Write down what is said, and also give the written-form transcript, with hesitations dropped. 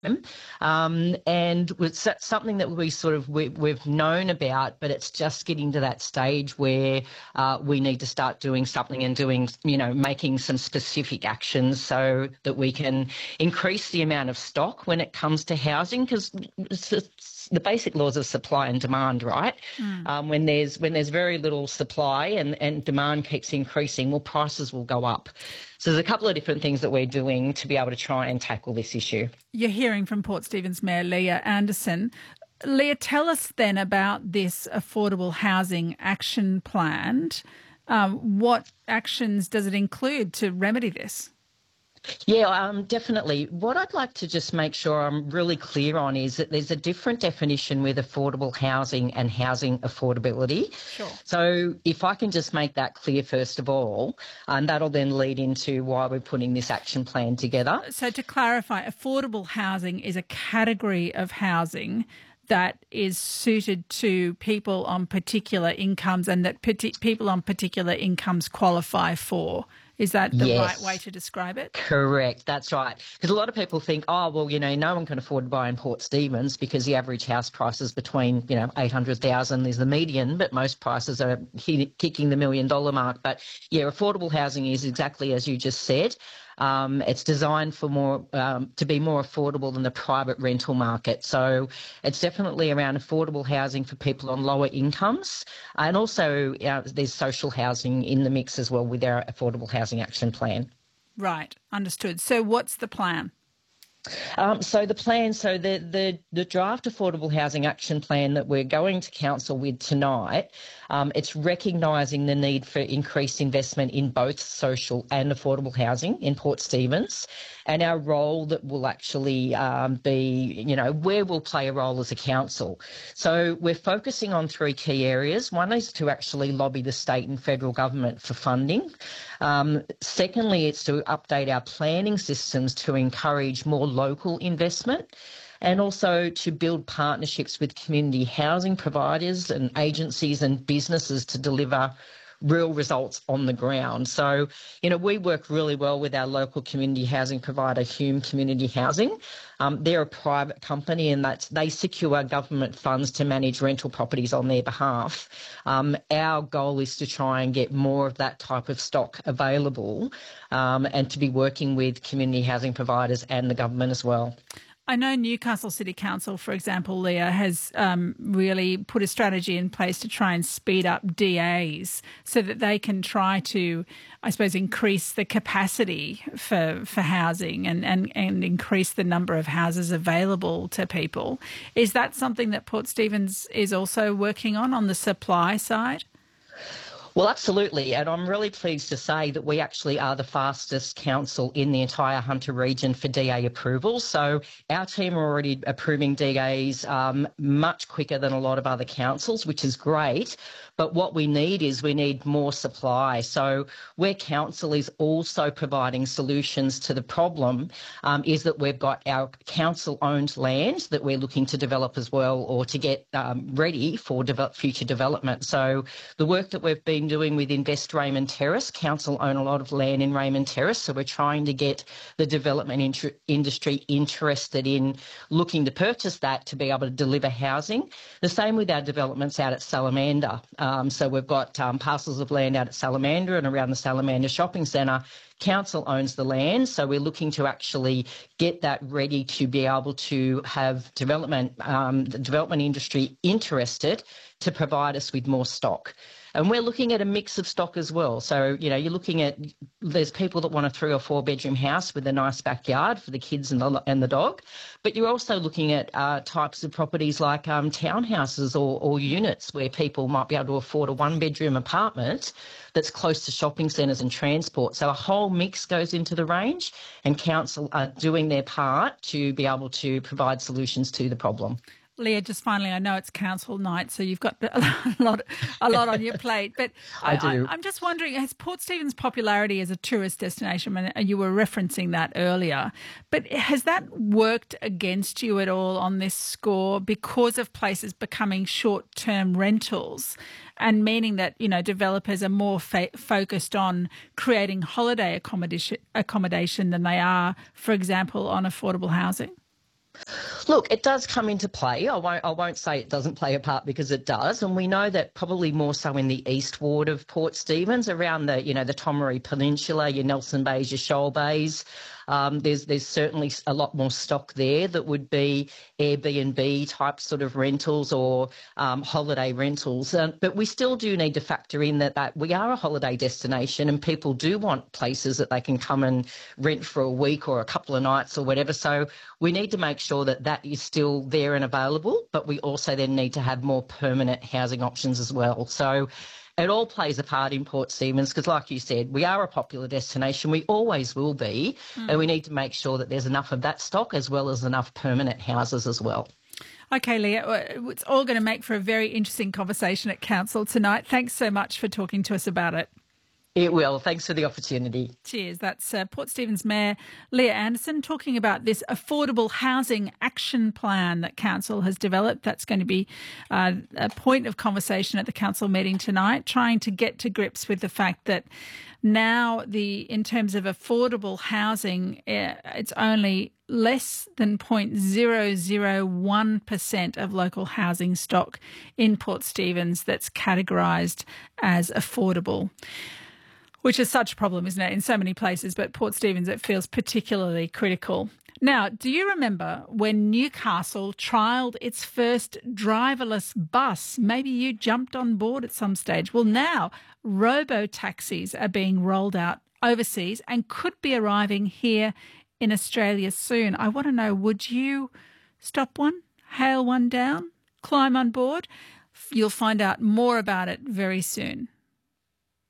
And it's something that we've known about, but it's just getting to that stage where we need to start doing something and making some specific actions so that we can increase the amount of stock when it comes to housing, because it's the basic laws of supply and demand, right? When there's very little supply and demand keeps increasing, well, prices will go up. So there's a couple of different things that we're doing to be able to try and tackle this issue. You're hearing from Port Stephens Mayor Leah Anderson. Leah, tell us then about this affordable housing action plan. What actions does it include to remedy this? Yeah, definitely. What I'd like to just make sure I'm really clear on is that there's a different definition with affordable housing and housing affordability. Sure. So if I can just make that clear first of all, and that'll then lead into why we're putting this action plan together. So to clarify, affordable housing is a category of housing that is suited to people on particular incomes and that people on particular incomes qualify for. Is that the right way to describe it? Correct, that's right. Because a lot of people think, no one can afford to buy in Port Stephens because the average house price is between, 800,000 is the median, but most prices are kicking the $1 million mark. But yeah, affordable housing is exactly as you just said. It's designed for to be more affordable than the private rental market. So it's definitely around affordable housing for people on lower incomes. And also there's social housing in the mix as well with our affordable housing action plan. Right, understood. So what's the plan? The draft affordable housing action plan that we're going to council with tonight, it's recognising the need for increased investment in both social and affordable housing in Port Stephens, and our role that will actually be, where we'll play a role as a council. So we're focusing on three key areas. One is to actually lobby the state and federal government for funding. Secondly, it's to update our planning systems to encourage more local investment, and also to build partnerships with community housing providers and agencies and businesses to deliver real results on the ground. So, we work really well with our local community housing provider, Hume Community Housing. They're a private company and they secure government funds to manage rental properties on their behalf. Our goal is to try and get more of that type of stock available and to be working with community housing providers and the government as well. I know Newcastle City Council, for example, Leah, has really put a strategy in place to try and speed up DAs so that they can try to, I suppose, increase the capacity for housing and increase the number of houses available to people. Is that something that Port Stephens is also working on the supply side? Well, absolutely, and I'm really pleased to say that we actually are the fastest council in the entire Hunter region for DA approval. So our team are already approving DAs much quicker than a lot of other councils, which is great. But what we need more supply. So where council is also providing solutions to the problem is that we've got our council-owned land that we're looking to develop as well, or to get ready for future development. So the work that we've been doing with Invest Raymond Terrace, council own a lot of land in Raymond Terrace, so we're trying to get the development industry interested in looking to purchase that to be able to deliver housing. The same with our developments out at Salamander. So we've got parcels of land out at Salamander and around the Salamander Shopping Centre. Council owns the land, so we're looking to actually get that ready to be able to have the development industry interested to provide us with more stock. And we're looking at a mix of stock as well. So, you're looking at, there's people that want a 3 or 4 bedroom house with a nice backyard for the kids and the dog. But you're also looking at types of properties like townhouses or units where people might be able to afford a 1 bedroom apartment that's close to shopping centres and transport. So a whole mix goes into the range, and council are doing their part to be able to provide solutions to the problem. Leah, just finally, I know it's council night, so you've got a lot on your plate. But I do. I'm just wondering, has Port Stephens' popularity as a tourist destination, and you were referencing that earlier, but has that worked against you at all on this score because of places becoming short-term rentals, and meaning that, developers are more focused on creating holiday accommodation than they are, for example, on affordable housing? Look, it does come into play. I won't say it doesn't play a part, because it does, and we know that probably more so in the east ward of Port Stephens, around the the Tomaree Peninsula, your Nelson Bays, your Shoal Bays. There's certainly a lot more stock there that would be Airbnb type sort of rentals, or holiday rentals. But we still do need to factor in that we are a holiday destination, and people do want places that they can come and rent for a week or a couple of nights or whatever. So we need to make sure that is still there and available, but we also then need to have more permanent housing options as well. So it all plays a part in Port Stephens, because, like you said, we are a popular destination. We always will be, and we need to make sure that there's enough of that stock as well as enough permanent houses as well. Okay, Leah, it's all going to make for a very interesting conversation at Council tonight. Thanks so much for talking to us about it. It will. Thanks for the opportunity. Cheers. That's Port Stephens Mayor Leah Anderson talking about this affordable housing action plan that Council has developed. That's going to be a point of conversation at the Council meeting tonight, trying to get to grips with the fact that now in terms of affordable housing, it's only less than 0.001% of local housing stock in Port Stephens that's categorised as affordable. Which is such a problem, isn't it, in so many places, but Port Stephens, it feels particularly critical. Now, do you remember when Newcastle trialled its first driverless bus? Maybe you jumped on board at some stage. Well, now robo-taxis are being rolled out overseas and could be arriving here in Australia soon. I want to know, would you stop one, hail one down, climb on board? You'll find out more about it very soon.